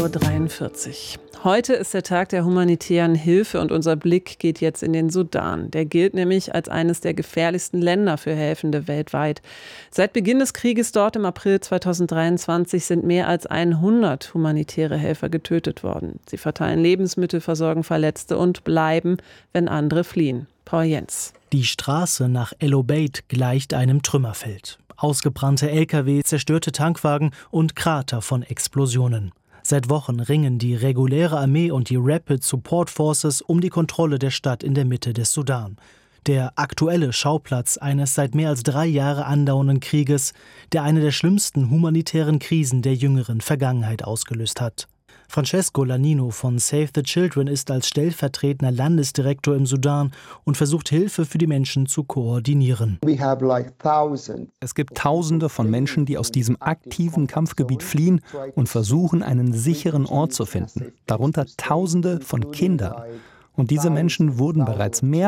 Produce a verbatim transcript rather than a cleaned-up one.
dreiundvierzig Uhr. Heute ist der Tag der humanitären Hilfe und unser Blick geht jetzt in den Sudan. Der gilt nämlich als eines der gefährlichsten Länder für Helfende weltweit. Seit Beginn des Krieges dort im April zweitausenddreiundzwanzig sind mehr als hundert humanitäre Helfer getötet worden. Sie verteilen Lebensmittel, versorgen Verletzte und bleiben, wenn andere fliehen. Paul Jens. Die Straße nach El Obeid gleicht einem Trümmerfeld. Ausgebrannte L K W, zerstörte Tankwagen und Krater von Explosionen. Seit Wochen ringen die reguläre Armee und die Rapid Support Forces um die Kontrolle der Stadt in der Mitte des Sudan. Der aktuelle Schauplatz eines seit mehr als drei Jahre andauernden Krieges, der eine der schlimmsten humanitären Krisen der jüngeren Vergangenheit ausgelöst hat. Francesco Lanino von Save the Children ist als stellvertretender Landesdirektor im Sudan und versucht, Hilfe für die Menschen zu koordinieren. Es gibt Tausende von Menschen, die aus diesem aktiven Kampfgebiet fliehen und versuchen, einen sicheren Ort zu finden. Darunter Tausende von Kindern. Und diese Menschen wurden bereits mehr